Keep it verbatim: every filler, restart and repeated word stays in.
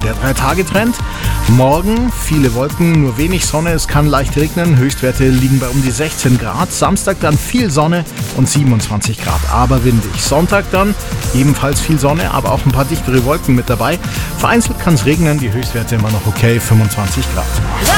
Der Drei-Tage-Trend. Morgen viele Wolken, nur wenig Sonne, es kann leicht regnen. Höchstwerte liegen bei um die sechzehn Grad. Samstag dann viel Sonne und siebenundzwanzig Grad, aber windig. Sonntag dann ebenfalls viel Sonne, aber auch ein paar dichtere Wolken mit dabei. Vereinzelt kann es regnen, die Höchstwerte immer noch okay, fünfundzwanzig Grad.